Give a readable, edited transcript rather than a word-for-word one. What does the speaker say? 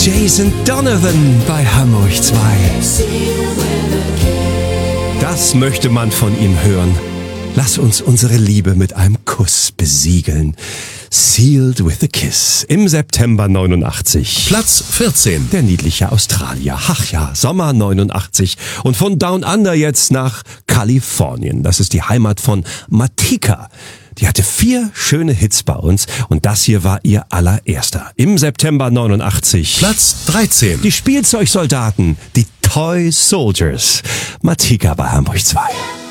Jason Donovan bei Hamburg 2. Das möchte man von ihm hören. Lass uns unsere Liebe mit einem Kuss besiegeln. Sealed with a Kiss im September 89. Platz 14. Der niedliche Australier. Ach ja, Sommer 89. Und von Down Under jetzt nach Kalifornien. Das ist die Heimat von Matika. Die hatte 4 schöne Hits bei uns und das hier war ihr allererster. Im September 89. Platz 13. Die Spielzeugsoldaten, die Toy Soldiers. Matika bei Hamburg 2.